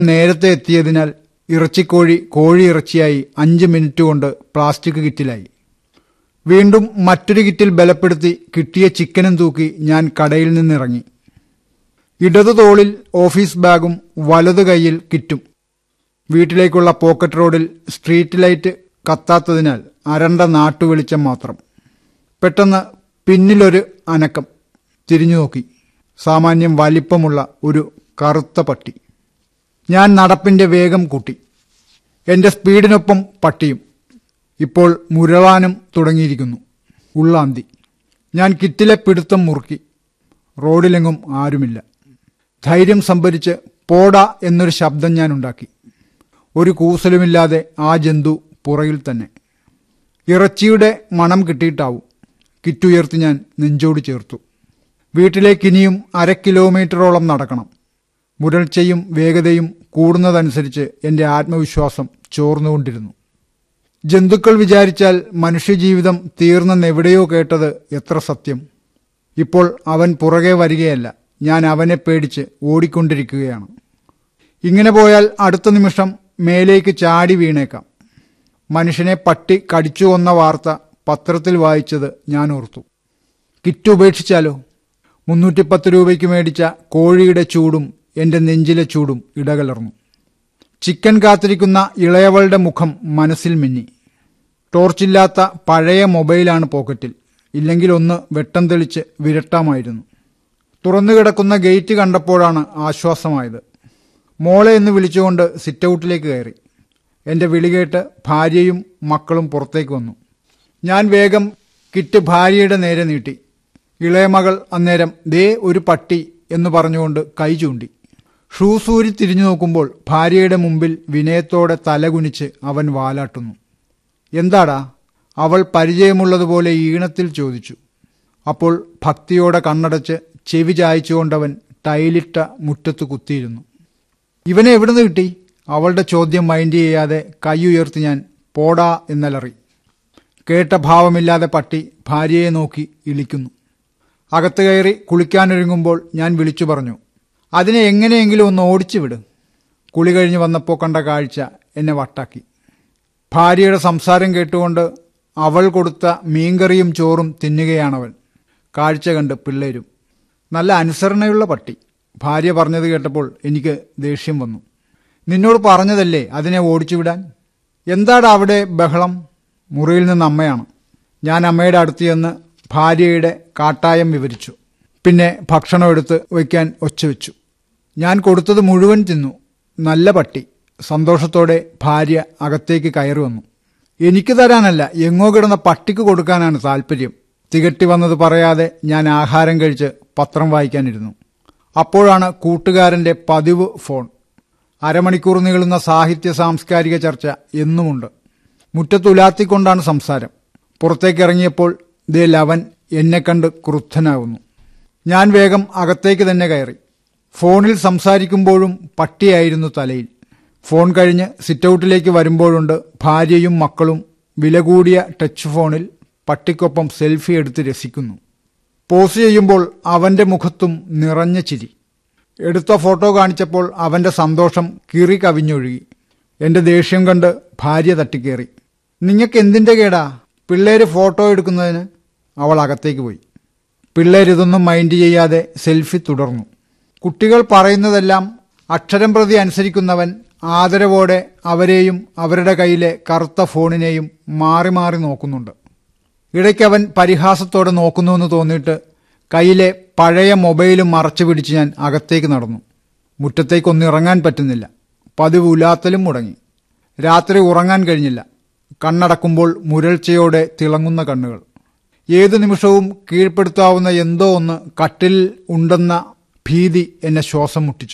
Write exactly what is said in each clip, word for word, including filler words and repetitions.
നേരത്തെ എത്തിയതിനാൽ ഇറച്ചിക്കോഴി കോഴിയിറച്ചിയായി അഞ്ച് മിനിറ്റ് കൊണ്ട് പ്ലാസ്റ്റിക് കിറ്റിലായി. വീണ്ടും മറ്റൊരു കിറ്റിൽ ബലപ്പെടുത്തി കിട്ടിയ ചിക്കനും തൂക്കി ഞാൻ കടയിൽ നിന്നിറങ്ങി. ഇടതു തോളിൽ ഓഫീസ് ബാഗും വലതു കൈയിൽ കിറ്റും. വീട്ടിലേക്കുള്ള പോക്കറ്റ് റോഡിൽ സ്ട്രീറ്റ് ലൈറ്റ് കത്താത്തതിനാൽ അരണ്ട നാട്ടുവെളിച്ചം മാത്രം. പെട്ടെന്ന് പിന്നിലൊരു അനക്കം. തിരിഞ്ഞു നോക്കി. സാമാന്യം വലിപ്പമുള്ള ഒരു കറുത്ത പട്ടി. ഞാൻ നടപ്പിന്റെ വേഗം കൂട്ടി. എന്റെ സ്പീഡിനൊപ്പം പട്ടിയും. ഇപ്പോൾ മുരളാനും തുടങ്ങിയിരിക്കുന്നു. ഉള്ളാന്തി. ഞാൻ കിറ്റിലെ പിടുത്തം മുറുക്കി. റോഡിലെങ്ങും ആരുമില്ല. ധൈര്യം സംഭരിച്ച് പോടാ എന്നൊരു ശബ്ദം ഞാൻ ഉണ്ടാക്കി. ഒരു കൂസലുമില്ലാതെ ആ ജന്തു പുറകിൽ തന്നെ. ഇറച്ചിയുടെ മണം കിട്ടിയിട്ടാവും. കിറ്റുയർത്തി ഞാൻ നെഞ്ചോട് ചേർത്തു. വീട്ടിലേക്കിനിയും അര കിലോമീറ്ററോളം നടക്കണം. മുരൾച്ചയും വേഗതയും കൂടുന്നതനുസരിച്ച് എന്റെ ആത്മവിശ്വാസം ചോർന്നുകൊണ്ടിരുന്നു. ജന്തുക്കൾ വിചാരിച്ചാൽ മനുഷ്യജീവിതം തീർന്നെന്നെവിടെയോ കേട്ടത് എത്ര സത്യം. ഇപ്പോൾ അവൻ പുറകെ വരികയല്ല, ഞാൻ അവനെ പേടിച്ച് ഓടിക്കൊണ്ടിരിക്കുകയാണ്. ഇങ്ങനെ പോയാൽ അടുത്ത നിമിഷം മേലേക്ക് ചാടി വീണേക്കാം. മനുഷ്യനെ പട്ടി കടിച്ചു കൊന്ന വാർത്ത പത്രത്തിൽ വായിച്ചത് ഞാൻ ഓർത്തു. കിറ്റ് ഉപേക്ഷിച്ചാലോ? മുന്നൂറ്റിപ്പത്ത് രൂപയ്ക്ക് മേടിച്ച കോഴിയുടെ ചൂടും എന്റെ നെഞ്ചിലെ ചൂടും ഇടകലർന്നു. ചിക്കൻ കാത്തിരിക്കുന്ന ഇളയവളുടെ മുഖം മനസ്സിൽ മിന്നി. ടോർച്ചില്ലാത്ത പഴയ മൊബൈലാണ് പോക്കറ്റിൽ. ഇല്ലെങ്കിൽ ഒന്ന് വെട്ടം തെളിച്ച് വിരട്ടാമായിരുന്നു. തുറന്നുകിടക്കുന്ന ഗേറ്റ് കണ്ടപ്പോഴാണ് ആശ്വാസമായത്. മോളെ എന്ന് വിളിച്ചുകൊണ്ട് സിറ്റൌട്ടിലേക്ക് കയറി. എന്റെ വിളി കേട്ട് ഭാര്യയും മക്കളും പുറത്തേക്ക് വന്നു. ഞാൻ വേഗം കിറ്റ് ഭാര്യയുടെ നേരെ നീട്ടി. ഇളയമകൾ അന്നേരം ദേ ഒരു പട്ടി എന്ന് പറഞ്ഞുകൊണ്ട് കൈ ചൂണ്ടി. ഷൂസൂരി തിരിഞ്ഞു നോക്കുമ്പോൾ ഭാര്യയുടെ മുമ്പിൽ വിനയത്തോടെ തലകുനിച്ച് അവൻ വാലാട്ടുന്നു. എന്താടാ? അവൾ പരിചയമുള്ളതുപോലെ ഈണത്തിൽ ചോദിച്ചു. അപ്പോൾ ഭക്തിയോടെ കണ്ണടച്ച് ചെവി ചായച്ചുകൊണ്ടവൻ ടൈലിട്ട മുറ്റത്ത് കുത്തിയിരുന്നു. ഇവനെ എവിടുന്ന് കിട്ടി? അവളുടെ ചോദ്യം മൈൻഡ് ചെയ്യാതെ കൈ ഉയർത്തി ഞാൻ പോടാ എന്നലറി. കേട്ട ഭാവമില്ലാതെ പട്ടി ഭാര്യയെ നോക്കി ഇളിക്കുന്നു. അകത്ത് കയറി കുളിക്കാനൊരുങ്ങുമ്പോൾ ഞാൻ വിളിച്ചു പറഞ്ഞു, അതിനെ എങ്ങനെയെങ്കിലും ഒന്ന് ഓടിച്ചു വിട്. കുളി കഴിഞ്ഞ് വന്നപ്പോൾ കണ്ട കാഴ്ച എന്നെ വട്ടാക്കി. ഭാര്യയുടെ സംസാരം കേട്ടുകൊണ്ട് അവൾ കൊടുത്ത മീൻകറിയും ചോറും തിന്നുകയാണവൻ. കാഴ്ച കണ്ട് പിള്ളേരും. നല്ല അനുസരണയുള്ള പട്ടി. ഭാര്യ പറഞ്ഞത് കേട്ടപ്പോൾ എനിക്ക് ദേഷ്യം വന്നു. നിന്നോട് പറഞ്ഞതല്ലേ അതിനെ ഓടിച്ചു വിടാൻ? എന്താടാ അവിടെ ബഹളം? മുറിയിൽ നിന്ന് അമ്മയാണ്. ഞാൻ അമ്മയുടെ അടുത്ത് ചെന്ന് ഭാര്യയുടെ കാട്ടായം വിവരിച്ചു. പിന്നെ ഭക്ഷണം എടുത്ത് വയ്ക്കാൻ ഒച്ചവെച്ചു. ഞാൻ കൊടുത്തത് മുഴുവൻ തിന്നു. നല്ല പട്ടി. സന്തോഷത്തോടെ ഭാര്യ അകത്തേക്ക് കയറി വന്നു. എനിക്ക് തരാനല്ല, എങ്ങോ കിടന്ന പട്ടിക്ക് കൊടുക്കാനാണ് താല്പര്യം. തികട്ടി വന്നത് പറയാതെ ഞാൻ ആഹാരം കഴിച്ച് പത്രം വായിക്കാനിരുന്നു. അപ്പോഴാണ് കൂട്ടുകാരന്റെ പതിവ് ഫോൺ. അരമണിക്കൂർ നീളുന്ന സാഹിത്യ സാംസ്കാരിക ചർച്ച എന്നുമുണ്ട്. മുറ്റത്തുലാത്തിക്കൊണ്ടാണ് സംസാരം. പുറത്തേക്കിറങ്ങിയപ്പോൾ ദേ ലവൻ എന്നെ കണ്ട് ക്രുദ്ധനാകുന്നു. ഞാൻ വേഗം അകത്തേക്ക് തന്നെ കയറി. ഫോണിൽ സംസാരിക്കുമ്പോഴും പട്ടിയായിരുന്നു തലയിൽ. ഫോൺ കഴിഞ്ഞ് സിറ്റൌട്ടിലേക്ക് വരുമ്പോഴുണ്ട് ഭാര്യയും മക്കളും വില കൂടിയ ടച്ച് ഫോണിൽ പട്ടിക്കൊപ്പം സെൽഫി എടുത്ത് രസിക്കുന്നു. പോസ് ചെയ്യുമ്പോൾ അവന്റെ മുഖത്തും നിറഞ്ഞ ചിരി. എടുത്ത ഫോട്ടോ കാണിച്ചപ്പോൾ അവന്റെ സന്തോഷം കിറി കവിഞ്ഞൊഴുകി. എന്റെ ദേഷ്യം കണ്ട് ഭാര്യ തട്ടിക്കേറി. നിങ്ങൾക്ക് എന്തിന്റെ കേടാ? പിള്ളേര് ഫോട്ടോ എടുക്കുന്നതിന്. അവൾ അകത്തേക്ക് പോയി. പിള്ളേരിതൊന്നും മൈൻഡ് ചെയ്യാതെ സെൽഫി തുടർന്നു. കുട്ടികൾ പറയുന്നതെല്ലാം അക്ഷരം പ്രതി അനുസരിക്കുന്നവൻ ആദരവോടെ അവരെയും അവരുടെ കയ്യിലെ കറുത്ത ഫോണിനെയും മാറി മാറി നോക്കുന്നുണ്ട്. ഇടയ്ക്കവൻ പരിഹാസത്തോടെ നോക്കുന്നുവെന്ന് തോന്നിയിട്ട് കയ്യിലെ പഴയ മൊബൈലും മറച്ചു പിടിച്ച് ഞാൻ അകത്തേക്ക് നടന്നു. മുറ്റത്തേക്കൊന്നിറങ്ങാൻ പറ്റുന്നില്ല. പതിവ് ഉലാത്തലും മുടങ്ങി. രാത്രി ഉറങ്ങാൻ കഴിഞ്ഞില്ല. കണ്ണടക്കുമ്പോൾ മുരൾച്ചയോടെ തിളങ്ങുന്ന കണ്ണുകൾ. ഏതു നിമിഷവും കീഴ്പ്പെടുത്താവുന്ന എന്തോ ഒന്ന് കട്ടിൽ ഉണ്ടെന്ന ഭീതി എന്നെ ശ്വാസം മുട്ടിച്ചു.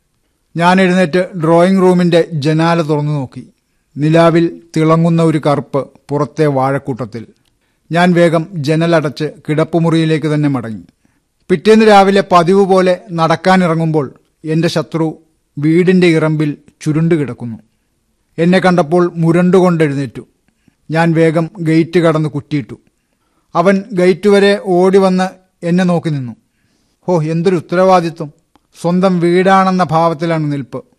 ഞാൻ എഴുന്നേറ്റ് ഡ്രോയിങ് റൂമിന്റെ ജനാല തുറന്നു നോക്കി. നിലാവിൽ തിളങ്ങുന്ന ഒരു കറുപ്പ് പുറത്തെ വാഴക്കൂട്ടത്തിൽ. ഞാൻ വേഗം ജനലടച്ച് കിടപ്പുമുറിയിലേക്ക് തന്നെ മടങ്ങി. പിറ്റേന്ന് രാവിലെ പതിവ് പോലെ നടക്കാനിറങ്ങുമ്പോൾ എന്റെ ശത്രു വീടിന്റെ ഇറമ്പിൽ ചുരുണ്ടു കിടക്കുന്നു. എന്നെ കണ്ടപ്പോൾ മുരണ്ടുകൊണ്ടെഴുന്നേറ്റു. ഞാൻ വേഗം ഗേറ്റ് കടന്ന് കുറ്റിയിട്ടു. അവൻ ഗേറ്റ് വരെ ഓടിവന്ന് എന്നെ നോക്കി നിന്നു. ഹോ, എന്തൊരു ഉത്തരവാദിത്വം! സ്വന്തം വീടാണെന്ന ഭാവത്തിലാണ് നിൽപ്പ്.